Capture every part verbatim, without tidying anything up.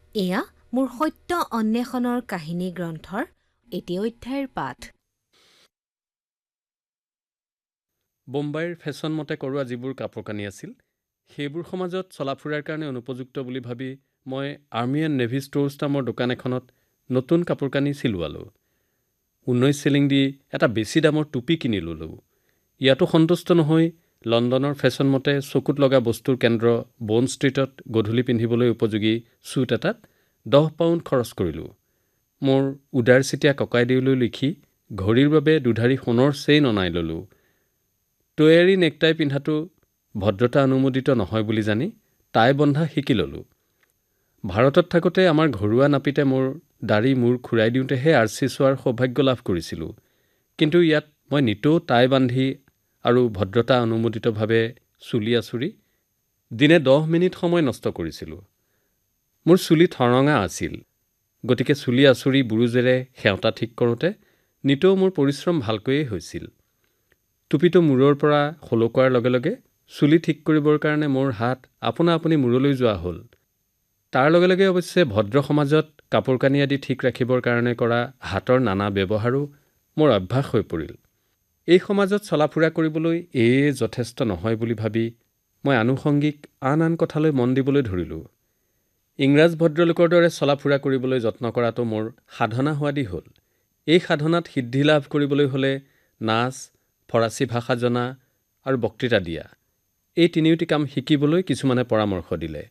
এয়া মোৰ সত্য অন্বেষণৰ কাহিনী গ্ৰন্থৰ এটি অধ্যায়ৰ পাঠ। বোম্বাইৰ ফেশ্বন মতে কৰোৱা যিবোৰ কাপোৰ কানি আছিল, সেইবোৰ সমাজত চলাফুৰাৰ কাৰণে অনুপযুক্ত বুলি ভাবি মই আৰ্মি এণ্ড নেভি ষ্ট'ৰ্ছ নামৰ দোকান এখনত নতুন কাপোৰ কানি চিলোৱালোঁ। ঊনৈছ চিলিং দি এটা বেছি দামৰ টুপি কিনি ল'লোঁ। ইয়াতো সন্তুষ্ট নহৈ লণ্ডনৰ ফেশ্বন মতে চকুত লগা বস্তুৰ কেন্দ্ৰ বন ষ্ট্ৰীটত গধূলি পিন্ধিবলৈ উপযোগী ছুট এটাত দহ পাউণ্ড খৰচ কৰিলোঁ। মোৰ উদাৰ চিতীয়া ককাইদেউলৈ লিখি ঘড়ীৰ বাবে দুধাৰি সোণৰ চেইন অনাই ল'লোঁ। টয়েৰী নেকটাই পিন্ধাটো ভদ্ৰতা অনুমোদিত নহয় বুলি জানি টাই বন্ধা শিকি ল'লোঁ। ভাৰতত থাকোঁতে আমাৰ ঘৰুৱা নাপিতে মোৰ দাড়ি মূৰ খুৰাই দিওঁতেহে আৰ চি চোৱাৰ সৌভাগ্য লাভ কৰিছিলোঁ। কিন্তু ইয়াত মই নিতৌ টাই বান্ধি আৰু ভদ্ৰতা অনুমোদিতভাৱে চুলি আঁচুৰি দিনে দহ মিনিট সময় নষ্ট কৰিছিলোঁ। মোৰ চুলি ঠৰঙা আছিল, গতিকে চুলি আঁচুৰি বুৰুজেৰে সেওঁতা ঠিক কৰোঁতে নিতৌ মোৰ পৰিশ্ৰম ভালকৈয়ে হৈছিল। টুপিটো মূৰৰ পৰা সলকোৱাৰ লগে লগে চুলি ঠিক কৰিবৰ কাৰণে মোৰ হাত আপোনা আপুনি মূৰলৈ যোৱা হ'ল। তাৰ লগে লগে অৱশ্যে ভদ্ৰ সমাজত কাপোৰ কানি আদি ঠিক ৰাখিবৰ কাৰণে কৰা হাতৰ নানা ব্যৱহাৰো মোৰ অভ্যাস হৈ পৰিল। এই সমাজত চলাফুৰা কৰিবলৈ এয়ে যথেষ্ট নহয় বুলি ভাবি মই আনুষংগিক আন আন কথালৈ মন দিবলৈ ধৰিলোঁ। ইংৰাজ ভদ্ৰলোকৰ দৰে চলাফুৰা কৰিবলৈ যত্ন কৰাটো মোৰ সাধনা হোৱাদি হ'ল। এই সাধনাত সিদ্ধি লাভ কৰিবলৈ হ'লে নাচ, ফৰাচী ভাষা জনা আৰু বক্তৃতা দিয়া, এই তিনিওটি কাম শিকিবলৈ কিছুমানে পৰামৰ্শ দিলে।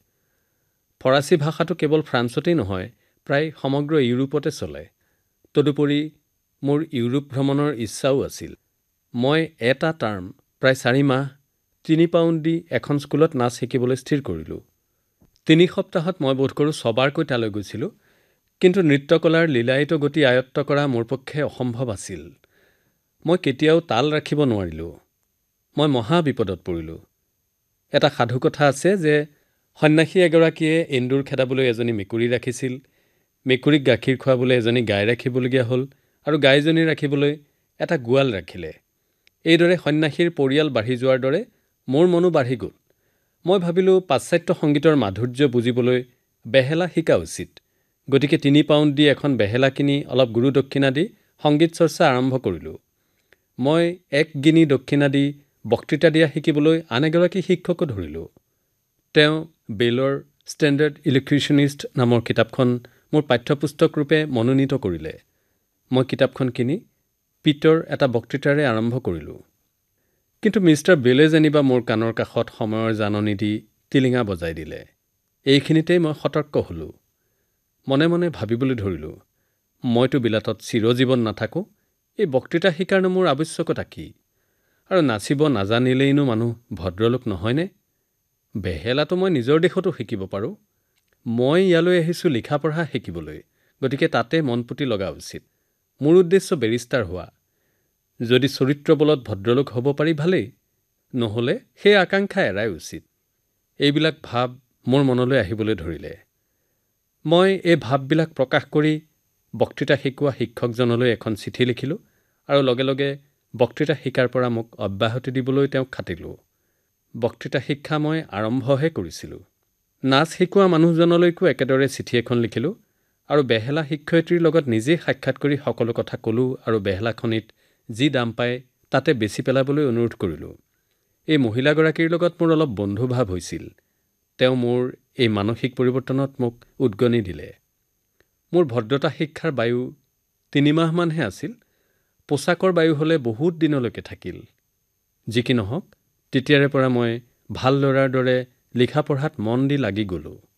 ফৰাচী ভাষাটো কেৱল ফ্ৰান্সতেই নহয়, প্ৰায় সমগ্ৰ ইউৰোপতে চলে। তদুপৰি মোৰ ইউৰোপ ভ্ৰমণৰ ইচ্ছাও আছিল। মই এটা টাৰ্ম প্ৰায় চাৰি মাহ তিনি পাউণ্ড দি এখন স্কুলত নাচ শিকিবলৈ স্থিৰ কৰিলোঁ। তিনি সপ্তাহত মই বোধ কৰোঁ ছবাৰকৈ তালৈ গৈছিলোঁ, কিন্তু নৃত্যকলাৰ লীলায়িত গতি আয়ত্ত কৰা মোৰ পক্ষে অসম্ভৱ আছিল। মই কেতিয়াও তাল ৰাখিব নোৱাৰিলোঁ। মই মহা বিপদত পৰিলোঁ। এটা সাধুকথা আছে যে সন্ন্যাসী এগৰাকীয়ে এন্দুৰ খেদাবলৈ এজনী মেকুৰী ৰাখিছিল। মেকুৰীক গাখীৰ খুৱাবলৈ এজনী গাই ৰাখিবলগীয়া হ'ল আৰু গাইজনী ৰাখিবলৈ এটা গোৱাল ৰাখিলে। এইদৰে সন্ন্যাসীৰ পৰিয়াল বাঢ়ি যোৱাৰ দৰে মোৰ মনো বাঢ়ি গ'ল। মই ভাবিলোঁ পাশ্চাত্য সংগীতৰ মাধুৰ্য বুজিবলৈ বেহেলা শিকা উচিত। গতিকে তিনি পাউণ্ড দি এখন বেহেলা কিনি অলপ গুৰু দক্ষিণা দি সংগীত চৰ্চা আৰম্ভ কৰিলোঁ। মই এক গিনি দক্ষিণা দি বক্তৃতা দিয়া শিকিবলৈ আন এগৰাকী শিক্ষকো ধৰিলোঁ। তেওঁ বেলৰ ষ্টেণ্ডাৰ্ড ইলকুশ্যনিষ্ট নামৰ কিতাপখন মোৰ পাঠ্যপুস্তক ৰূপে মনোনীত কৰিলে। মই কিতাপখন কিনি পিতৰ এটা বক্তৃতাৰে আৰম্ভ কৰিলোঁ। কিন্তু মিষ্টাৰ বেলে যেনিবা মোৰ কাণৰ কাষত সময়ৰ জাননী দি টিলিঙা বজাই দিলে। এইখিনিতেই মই সতৰ্ক হ'লোঁ। মনে মনে ভাবিবলৈ ধৰিলোঁ, মইতো বিলাতত চিৰজীৱন নাথাকোঁ, এই বক্তৃতা শিকাৰনো মোৰ আৱশ্যকতা কি? আৰু নাচিব নাজানিলেইনো মানুহ ভদ্ৰলোক নহয়নে? বেহেলাটো মই নিজৰ দেশতো শিকিব পাৰোঁ। মই ইয়ালৈ আহিছোঁ লিখা পঢ়া শিকিবলৈ, গতিকে তাতে মন পুতি লগা উচিত। মোৰ উদ্দেশ্য বেৰিষ্টাৰ হোৱা। যদি চৰিত্ৰ বলত ভদ্ৰলোক হ'ব পাৰি ভালেই, নহ'লে সেই আকাংক্ষা এৰাই উচিত। এইবিলাক ভাৱ মোৰ মনলৈ আহিবলৈ ধৰিলে। মই এই ভাৱবিলাক প্ৰকাশ কৰি বক্তৃতা শিকোৱা শিক্ষকজনলৈ এখন চিঠি লিখিলোঁ আৰু লগে লগে বক্তৃতা শিকাৰ পৰা মোক অব্যাহতি দিবলৈ তেওঁক খাটিলোঁ। বক্তৃতা শিক্ষা মই আৰম্ভহে কৰিছিলোঁ। নাচ শিকোৱা মানুহজনলৈকো একেদৰে চিঠি এখন লিখিলোঁ আৰু বেহেলা শিক্ষয়িত্ৰীৰ লগত নিজেই সাক্ষাৎ কৰি সকলো কথা ক'লোঁ আৰু বেহেলাখনিত যি দাম পায় তাতে বেচি পেলাবলৈ অনুৰোধ কৰিলোঁ। এই মহিলাগৰাকীৰ লগত মোৰ অলপ বন্ধুভাৱ হৈছিল। তেওঁ মোৰ এই মানসিক পৰিৱৰ্তনত মোক উদগনি দিলে। মোৰ ভদ্ৰতা শিক্ষাৰ বায়ু তিনিমাহমানহে আছিল। পোচাকৰ বায়ু হ'লে বহুত দিনলৈকে থাকিল। যি কি নহওক, তেতিয়াৰে পৰা মই ভাল ল'ৰাৰ দৰে লিখা পঢ়াত মন দি লাগি গ'লোঁ।